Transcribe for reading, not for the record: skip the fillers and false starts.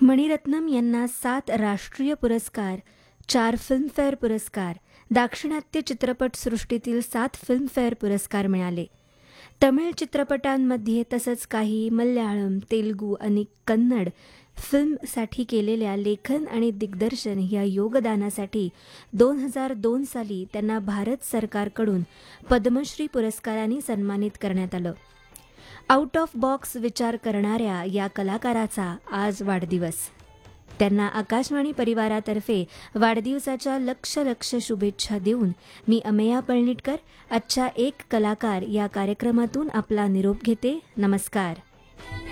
मणिरत्नम यांना 7 राष्ट्रीय पुरस्कार, 4 फिल्मफेअर पुरस्कार, दाक्षिणात्य चित्रपटसृष्टीतील 7 फिल्मफेअर पुरस्कार मिळाले. तमिळ चित्रपटांमध्ये तसंच काही मल्याळम, तेलुगू आणि कन्नड फिल्मसाठी केलेल्या लेखन आणि दिग्दर्शन या योगदानासाठी 2002 साली त्यांना भारत सरकारकडून पद्मश्री पुरस्काराने सन्मानित करण्यात आलं. आउट ऑफ बॉक्स विचार करणाऱ्या या कलाकाराचा आज वाढदिवस. त्यांना आकाशवाणी परिवारातर्फे वाढदिवसाच्या लक्ष शुभेच्छा देऊन मी अमेया पळणिटकर आजच्या एक कलाकार या कार्यक्रमातून आपला निरोप घेते. नमस्कार.